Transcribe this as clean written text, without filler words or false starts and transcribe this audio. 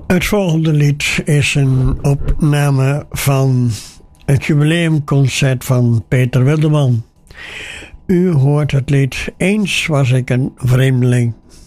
Het volgende lied is een opname van het jubileumconcert van Peter Wildeman. U hoort het lied Eens was ik een vreemdeling.